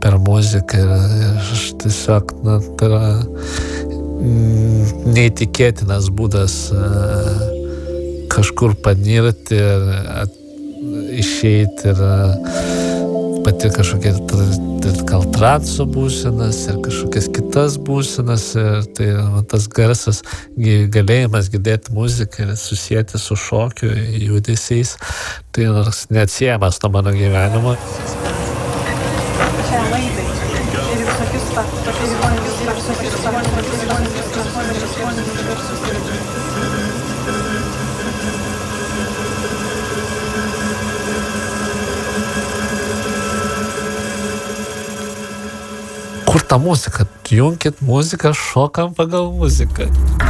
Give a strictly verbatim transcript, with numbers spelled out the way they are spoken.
per muziką ir, ir aš tiesiog, na, tai yra neįtikėtinas būdas uh, kažkur panirti ir at, išeiti ir pati kažkokia gal transo būsenas ir kažkokias kitas būsenas ir tai tas garsas, galėjimas girdėti muziką ir susijęti su šokiu, judesiais, tai neatsiejamas nuo mano gyvenimo. Kur ta muzika? Junkit muziką, šokam pagal muziką.